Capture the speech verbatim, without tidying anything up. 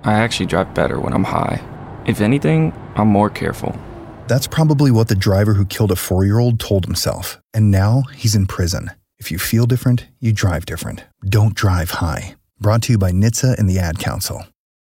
I actually drive better when I'm high. If anything, I'm more careful. That's probably what the driver who killed a four-year-old told himself, and now he's in prison. If you feel different, you drive different. Don't drive high. Brought to you by N H T S A and the Ad Council.